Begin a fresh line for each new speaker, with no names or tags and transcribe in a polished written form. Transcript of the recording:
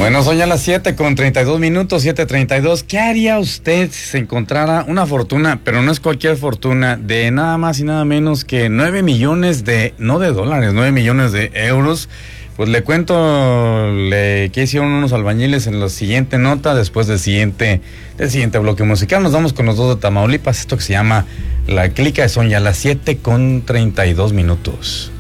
Bueno, son ya las 7:32, 7:32. ¿Qué haría usted si se encontrara una fortuna, pero no es cualquier fortuna, de nada más y nada menos que 9 millones no de dólares, 9 millones de euros? Pues le cuento qué hicieron unos albañiles en la siguiente nota, después del siguiente bloque musical. Nos vamos con los dos de Tamaulipas, esto que se llama La Clica. Son ya las 7:32.